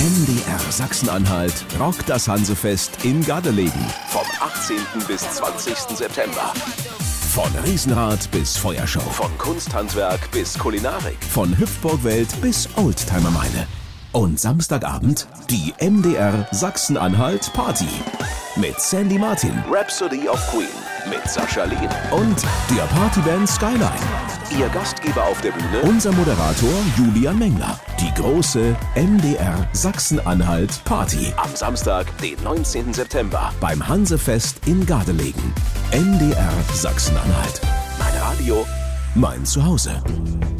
MDR Sachsen-Anhalt rockt das Hansefest in Gardelegen. Vom 18. bis 20. September. Von Riesenrad bis Feuershow. Von Kunsthandwerk bis Kulinarik. Von Hüpfburg-Welt bis Oldtimermeile. Und Samstagabend die MDR Sachsen-Anhalt Party. Mit Sandy Martin, Rhapsody of Queen, mit Sascha Lehn und der Partyband Skyline. Ihr Gastgeber auf der Bühne, unser Moderator Julian Mengler. Die große MDR Sachsen-Anhalt Party. Am Samstag, den 19. September, beim Hansefest in Gardelegen. MDR Sachsen-Anhalt. Mein Radio, mein Zuhause.